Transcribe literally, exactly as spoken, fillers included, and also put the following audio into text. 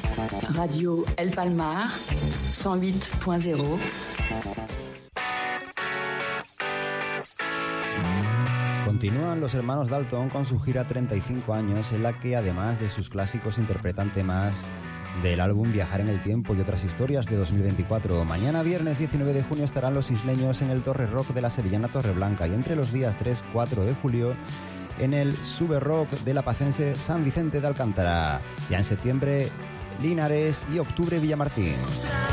Radio El Palmar, ciento ocho punto cero. Continúan los hermanos Dalton con su gira treinta y cinco años, en la que además de sus clásicos interpretan temas del álbum Viajar en el Tiempo y otras historias de dos mil veinticuatro. Mañana viernes diecinueve de junio estarán los isleños en el Torre Rock de la sevillana Torreblanca y entre los días tres y cuatro de julio en el Sube Rock de la pacense San Vicente de Alcántara. Ya en septiembre Linares y octubre Villamartín.